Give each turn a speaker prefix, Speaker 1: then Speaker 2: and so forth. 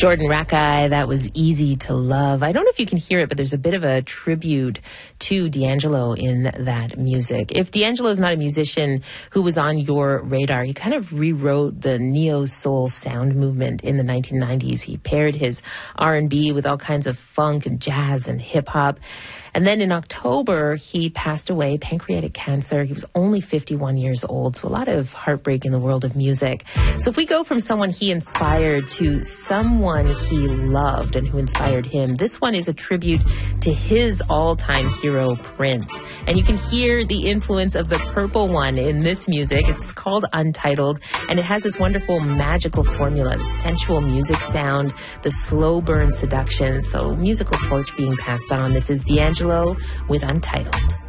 Speaker 1: Jordan Rakei, that was Easy to Love. I don't know if you can hear it, but there's a bit of a tribute to D'Angelo in that music. If D'Angelo is not a musician who was on your radar, he kind of rewrote the neo-soul sound movement in the 1990s. He paired his R&B with all kinds of funk and jazz and hip-hop. And then in October, he passed away, pancreatic cancer. He was only 51 years old, so a lot of heartbreak in the world of music. So if we go from someone he inspired to someone he loved and who inspired him, this one is a tribute to his all-time hero, Prince. And you can hear the influence of the Purple One in this music. It's called Untitled, and it has this wonderful magical formula, the sensual music sound, the slow burn seduction. So musical torch being passed on. This is D'Angelo with Untitled.